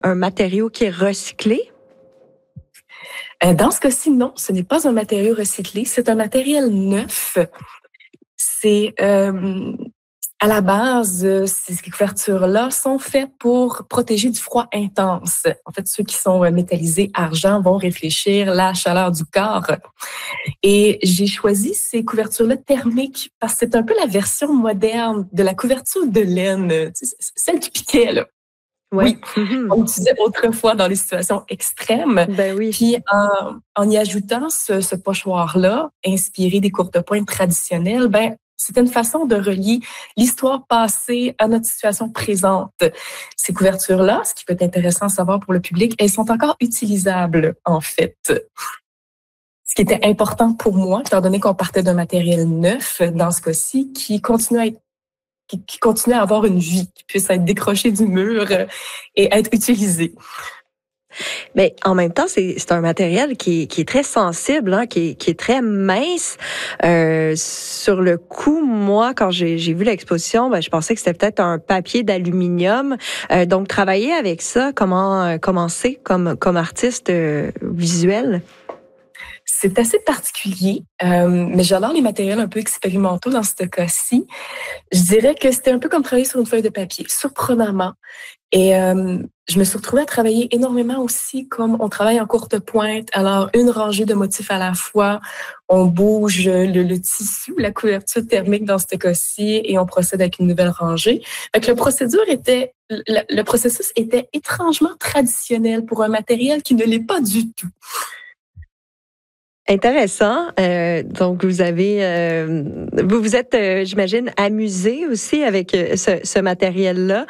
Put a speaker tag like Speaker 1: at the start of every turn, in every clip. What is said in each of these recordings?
Speaker 1: un matériau qui est recyclé?
Speaker 2: Dans ce cas-ci, non, ce n'est pas un matériau recyclé, c'est un matériel neuf. C'est à la base, ces couvertures-là sont faites pour protéger du froid intense. En fait, ceux qui sont métallisés argent vont réfléchir la chaleur du corps. Et j'ai choisi ces couvertures-là thermiques parce que c'est un peu la version moderne de la couverture de laine, celle qui piquait, là.
Speaker 1: Ouais.
Speaker 2: Oui, on l'utilisait autrefois dans les situations extrêmes.
Speaker 1: Ben oui.
Speaker 2: Puis en y ajoutant ce pochoir-là, inspiré des courte-pointes traditionnelles, ben c'était une façon de relier l'histoire passée à notre situation présente. Ces couvertures-là, ce qui peut être intéressant à savoir pour le public, elles sont encore utilisables, en fait. Ce qui était important pour moi, étant donné qu'on partait d'un matériel neuf, dans ce cas-ci, qui continue à avoir une vie, qui puisse être décroché du mur et être utilisé.
Speaker 1: Mais en même temps, c'est un matériel qui est très sensible, hein, qui est très mince. Sur le coup, moi, quand j'ai vu l'exposition, ben, je pensais que c'était peut-être un papier d'aluminium. Donc, travailler avec ça, comment c'est comme artiste visuel?
Speaker 2: C'est assez particulier, mais j'adore les matériels un peu expérimentaux dans ce cas-ci. Je dirais que c'était un peu comme travailler sur une feuille de papier, surprenamment. Et je me suis retrouvée à travailler énormément aussi comme on travaille en courte pointe. Alors, une rangée de motifs à la fois, on bouge le tissu, la couverture thermique dans ce cas-ci, et on procède avec une nouvelle rangée. Fait que le processus était étrangement traditionnel pour un matériel qui ne l'est pas du tout.
Speaker 1: Intéressant. Donc, vous vous êtes, j'imagine, amusé aussi avec ce matériel-là.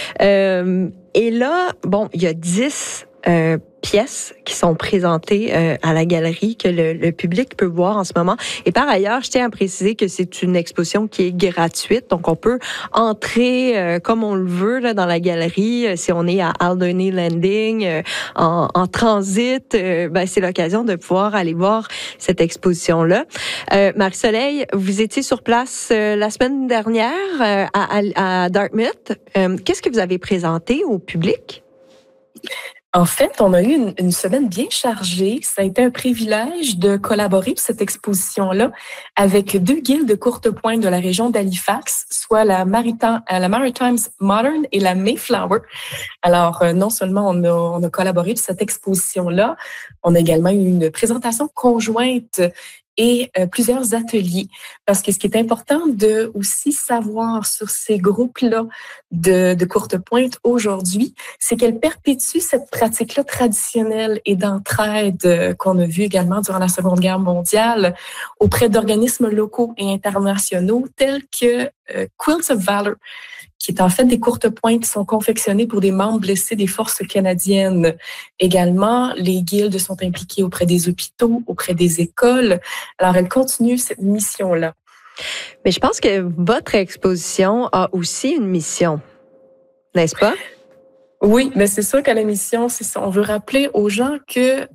Speaker 1: Et là, bon, il y a 10 pièces qui sont présentées à la galerie que le public peut voir en ce moment. Et par ailleurs, je tiens à préciser que c'est une exposition qui est gratuite, donc on peut entrer comme on le veut là dans la galerie. Si on est à Alderney Landing en transit, ben c'est l'occasion de pouvoir aller voir cette exposition-là. Marie-Soleil, vous étiez sur place la semaine dernière à Dartmouth. Qu'est-ce que vous avez présenté au public?
Speaker 2: En fait, on a eu une semaine bien chargée. Ça a été un privilège de collaborer pour cette exposition-là avec 2 guildes de courte pointe de la région d'Halifax, soit la Maritimes Modern et la Mayflower. Alors, non seulement on a collaboré pour cette exposition-là, on a également eu une présentation conjointe et plusieurs ateliers. Parce que ce qui est important de aussi savoir sur ces groupes-là de courte pointe aujourd'hui, c'est qu'elles perpétuent cette pratique-là traditionnelle et d'entraide qu'on a vue également durant la Seconde Guerre mondiale auprès d'organismes locaux et internationaux tels que Quilts of Valor, qui est en fait des courtes pointes qui sont confectionnées pour des membres blessés des forces canadiennes. Également, les guildes sont impliquées auprès des hôpitaux, auprès des écoles. Alors, elles continuent cette mission-là.
Speaker 1: Mais je pense que votre exposition a aussi une mission, n'est-ce pas?
Speaker 2: Oui, mais c'est sûr qu'à la mission, c'est ça. On veut rappeler aux gens que,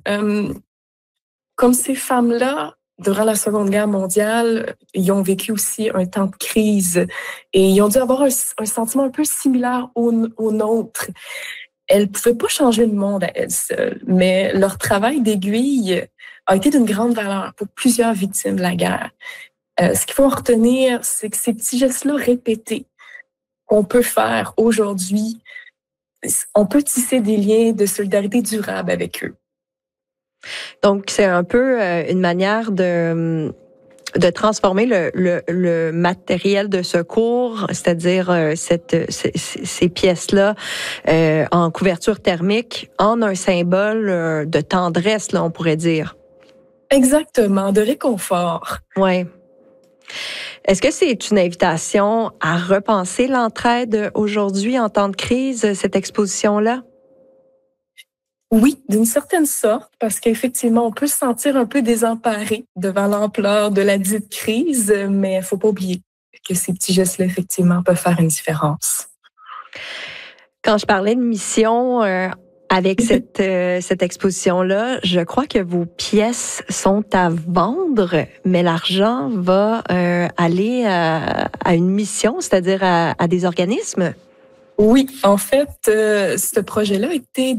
Speaker 2: comme ces femmes-là, durant la Seconde Guerre mondiale, ils ont vécu aussi un temps de crise et ils ont dû avoir un sentiment un peu similaire au nôtre. Elles ne pouvaient pas changer le monde à elles seules, mais leur travail d'aiguille a été d'une grande valeur pour plusieurs victimes de la guerre. Ce qu'il faut en retenir, c'est que ces petits gestes-là répétés qu'on peut faire aujourd'hui, on peut tisser des liens de solidarité durable avec eux.
Speaker 1: Donc, c'est un peu une manière de transformer le matériel de secours, c'est-à-dire ces pièces-là en couverture thermique, en un symbole de tendresse, là, on pourrait dire.
Speaker 2: Exactement, de réconfort.
Speaker 1: Ouais. Est-ce que c'est une invitation à repenser l'entraide aujourd'hui en temps de crise, cette exposition-là?
Speaker 2: Oui, d'une certaine sorte, parce qu'effectivement, on peut se sentir un peu désemparé devant l'ampleur de la dite crise, mais il ne faut pas oublier que ces petits gestes-là, effectivement, peuvent faire une différence.
Speaker 1: Quand je parlais de mission avec cette exposition-là, je crois que vos pièces sont à vendre, mais l'argent va aller à une mission, c'est-à-dire à des organismes.
Speaker 2: Oui, en fait, ce projet-là a été